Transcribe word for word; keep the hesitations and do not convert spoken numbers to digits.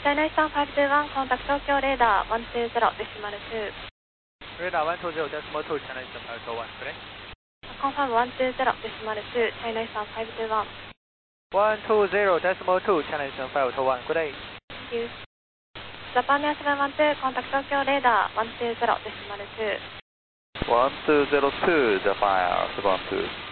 China Eastern five two one, contact Tokyo radar one two zero decimal two. Radar one two zero decimal two, China Eastern five two one, correct? Confirm one two zero decimal two, China Eastern five two one. one two zero decimal two, China Eastern five two one, good day. Thank you. Japan Air seven one two, contact Tokyo radar one two zero decimal two. one two zero two, Japan Air seven one two.